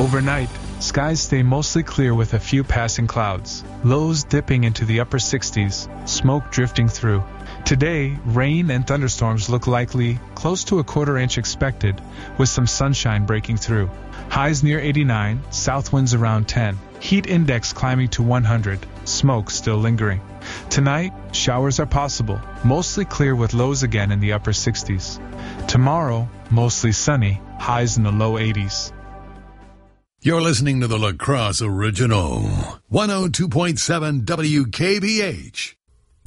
Overnight, skies stay mostly clear with a few passing clouds, lows dipping into the upper 60s, smoke drifting through. Today, rain and thunderstorms look likely, close to a quarter inch expected, with some sunshine breaking through. Highs near 89, south winds around 10, heat index climbing to 100, smoke still lingering. Tonight, showers are possible, mostly clear with lows again in the upper 60s. Tomorrow, mostly sunny, highs in the low 80s. You're listening to the La Crosse Original, 102.7 WKBH.